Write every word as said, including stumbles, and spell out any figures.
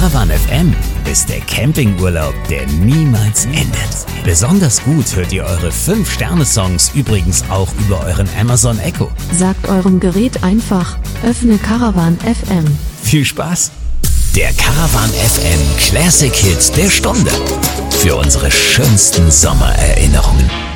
Caravan F M ist der Campingurlaub, der niemals endet. Besonders gut hört ihr eure fünf Sterne Songs übrigens auch über euren Amazon Echo. Sagt eurem Gerät einfach, öffne Caravan F M. Viel Spaß! Der Caravan F M Classic Hits der Stunde. Für unsere schönsten Sommererinnerungen.